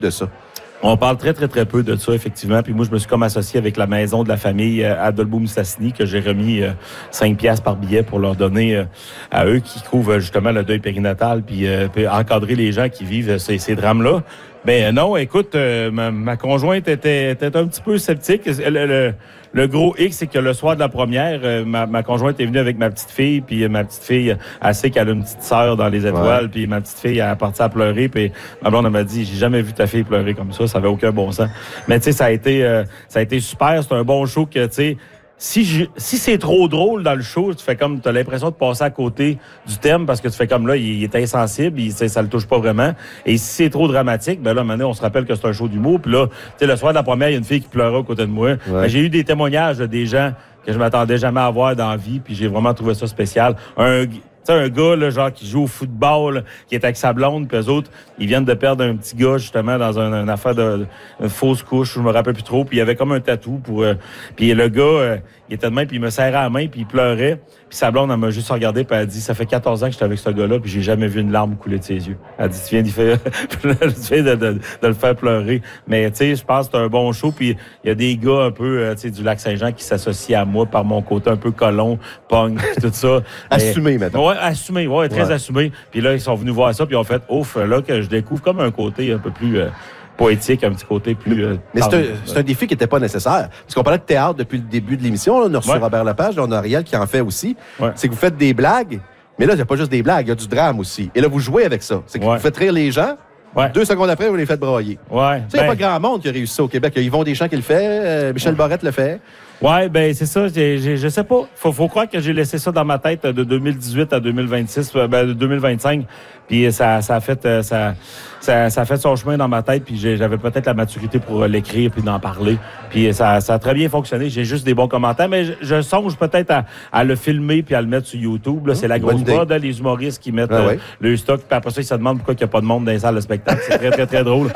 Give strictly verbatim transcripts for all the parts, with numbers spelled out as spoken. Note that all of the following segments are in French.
de ça? On parle très, très, très peu de ça, effectivement. Puis moi, je me suis comme associé avec la maison de la famille euh, Adolbo-Moussassini, que j'ai remis euh, cinq piastres par billet pour leur donner euh, à eux qui couvrent justement le deuil périnatal, puis, euh, puis encadrer les gens qui vivent ces, ces drames-là. Ben non, écoute, euh, ma, ma conjointe était, était un petit peu sceptique. Le, le, le gros X, c'est que le soir de la première, euh, ma, ma conjointe est venue avec ma petite fille, puis ma petite fille, elle sait qu'elle a une petite sœur dans les étoiles, ouais. Puis ma petite fille, elle est partie à pleurer, puis ma blonde, elle m'a dit, j'ai jamais vu ta fille pleurer comme ça, ça avait aucun bon sens. Mais tu sais, ça a été, euh, ça a été super, c'est un bon show que, tu sais, Si, je, si c'est trop drôle dans le show, tu fais comme, t'as l'impression de passer à côté du thème parce que tu fais comme là, il, il est insensible, il, ça le touche pas vraiment. Et si c'est trop dramatique, ben là, maintenant, on se rappelle que c'est un show d'humour. Puis là, tu sais, le soir de la première, il y a une fille qui pleurait à côté de moi. Ouais. Ben, j'ai eu des témoignages de des gens que je m'attendais jamais à voir dans la vie, puis j'ai vraiment trouvé ça spécial. Un, tu sais, un gars, là, genre, qui joue au football, là, qui est avec sa blonde, puis eux autres, ils viennent de perdre un petit gars, justement, dans un, une affaire de, de fausse couche, je me rappelle plus trop, puis il y avait comme un tatou pour... Euh, puis le gars, euh, il était de même, puis il me serrait la main, puis il pleurait. Puis sa blonde, elle m'a juste regardé, puis elle a dit, ça fait quatorze ans que j'étais avec ce gars-là, puis j'ai jamais vu une larme couler de ses yeux. Elle a dit, tu viens d'y faire, tu viens de, de, de le faire pleurer. Mais tu sais, je pense que c'est un bon show, puis il y a des gars un peu, tu sais, du Lac-Saint-Jean qui s'associent à moi par mon côté un peu colon, punk, tout ça. Assumé, maintenant. Ouais, assumé, ouais, très ouais. assumé. Puis là, ils sont venus voir ça, puis ils ont fait, ouf, là, que je découvre comme un côté un peu plus... Euh, poétique, un petit côté plus... Euh, Mais c'est un, c'est un défi qui n'était pas nécessaire. Parce qu'on parlait de théâtre depuis le début de l'émission. Là, on a reçu ouais. Robert Lepage, là, on a Ariel qui en fait aussi. Ouais. C'est que vous faites des blagues, mais là, il n'y a pas juste des blagues, il y a du drame aussi. Et là, vous jouez avec ça. C'est que ouais. vous faites rire les gens, ouais. deux secondes après, vous les faites brailler. Ouais. Tu sais, il n'y a pas grand monde qui a réussi ça au Québec. Il y a Yvon Deschamps qui le fait, euh, Michel ouais. Barrette le fait. Ouais, ben c'est ça. J'ai, j'ai, je sais pas. Faut, faut croire que j'ai laissé ça dans ma tête de deux mille dix-huit à deux mille vingt-six, ben de deux mille vingt-cinq. Puis ça, ça a fait, ça, ça, ça a fait son chemin dans ma tête. Puis j'ai, j'avais peut-être la maturité pour l'écrire puis d'en parler. Puis ça, ça a très bien fonctionné. J'ai juste des bons commentaires, mais je, je songe peut-être à, à le filmer puis à le mettre sur YouTube. Là, c'est la grosse mode, les humoristes qui mettent ah, euh, oui. le stock. Puis après ça, ils se demandent pourquoi il n'y a pas de monde dans les salles de spectacle. C'est très, très, très drôle.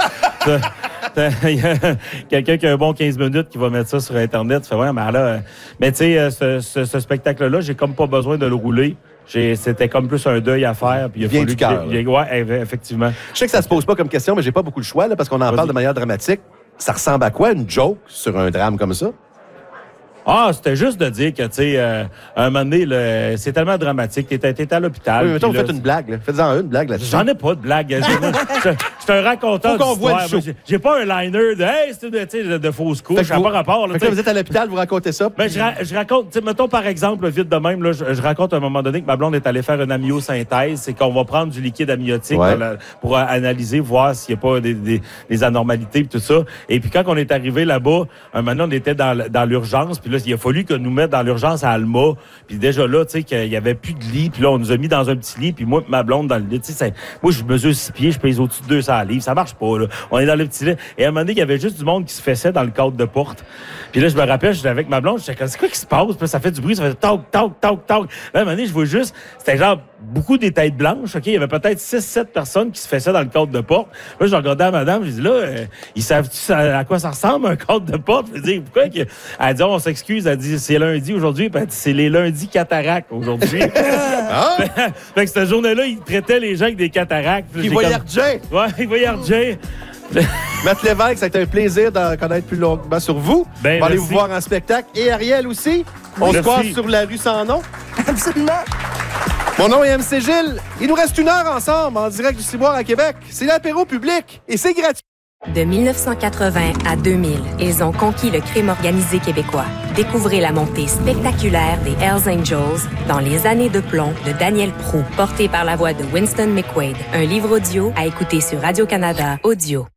Il y a quelqu'un qui a un bon quinze minutes qui va mettre ça sur Internet. Tu fais, ouais, mais là, mais tu sais, ce, ce, ce spectacle-là, j'ai comme pas besoin de le rouler. J'ai, c'était comme plus un deuil à faire. Puis il a vient fallu du cœur. Que, ouais, effectivement. Je sais que ça se pose pas comme question, mais j'ai pas beaucoup de choix, là, parce qu'on en Vas-y. parle de manière dramatique. Ça ressemble à quoi, une joke sur un drame comme ça? Ah, c'était juste de dire que, tu sais, euh, un moment donné, là, c'est tellement dramatique. T'es, t'es à l'hôpital. Oui, mais toi, vous faites une blague, là. Faites-en une blague là-dessus. J'en ai pas de blague. Je suis un raconteur d'histoire. J'ai, j'ai pas un liner de, hey, c'est de, de, de fausse couche. Ça n'a pas rapport. Là, fait que là, vous êtes à l'hôpital, vous racontez ça. Ben, je, ra- je raconte, tu sais, mettons, par exemple, vite de même, là, je, je raconte à un moment donné que ma blonde est allée faire une amyosynthèse. C'est qu'on va prendre du liquide amniotique ouais. la, pour analyser, voir s'il n'y a pas des, des, des anormalités et tout ça. Et puis, quand on est arrivé là-bas, un moment, on était dans, dans l'urgence. Puis là, il a fallu que nous mettre dans l'urgence à Alma. Puis déjà là, tu sais, qu'il y avait plus de lit. Puis là, on nous a mis dans un petit lit. Puis moi, ma blonde dans le lit. Tu sais, moi, je mesure six pieds, je pèse au-dessus de deux cents livres. Ça marche pas, là. On est dans le petit lit. Et à un moment donné, il y avait juste du monde qui se fessait dans le cadre de porte. Puis là, je me rappelle, j'étais avec ma blonde. J'étais comme, c'est quoi qui se passe? Puis là, ça fait du bruit. Ça fait toc, toc, toc, toc. Là, à un moment donné, je vois juste, c'était genre beaucoup des têtes blanches. OK? Il y avait peut-être six sept personnes qui se fessaient dans le cadre de porte. Là, je regardais à madame. Je dis, là, euh, ils savent-tu à quoi ça ressemble, un cadre de porte? Je dis, pourquoi? Que... Elle dit, oh, on s'excuse. Elle dit, c'est lundi aujourd'hui. Puis elle dit, c'est les lundis cataractes aujourd'hui. Ah? Fait que cette journée-là, ils traitaient les gens avec des cataractes. Ils voyageaient. Comme... Ouais, ils voyageaient. Matt Lévesque, ça a été un plaisir d'en connaître plus longuement sur vous. Ben, on va aller vous voir en spectacle. Et Ariel aussi. On merci. Se croise sur la rue sans nom. Absolument. Mon nom est M C Gilles. Il nous reste une heure ensemble en direct du Ciboire à Québec. C'est l'apéro public et c'est gratuit. De dix-neuf cent quatre-vingts à deux mille, ils ont conquis le crime organisé québécois. Découvrez la montée spectaculaire des Hells Angels dans Les années de plomb de Daniel Proulx, porté par la voix de Winston McQuaid. Un livre audio à écouter sur Radio-Canada Audio.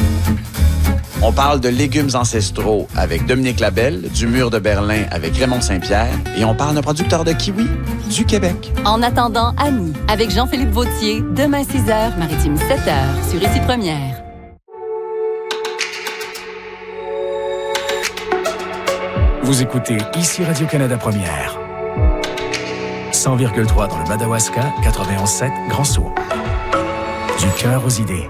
On parle de légumes ancestraux avec Dominique Labelle, du Mur de Berlin avec Raymond Saint-Pierre, et on parle d'un producteur de kiwi du Québec. En attendant, Annie, avec Jean-Philippe Vautier, demain six heures, Maritime sept heures, sur Ici Première. Vous écoutez Ici Radio-Canada Première. cent virgule trois dans le Madawaska, quatre-vingt-onze sept Grand Sault. Du cœur aux idées.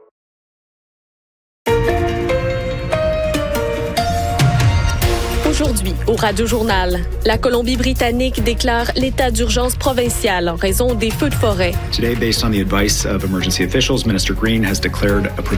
Aujourd'hui, Aujourd'hui, au Radio-Journal, la Colombie-Britannique déclare l'état d'urgence provincial en raison des feux de forêt. Today, based on the advice of emergency officials, Minister Green has declared a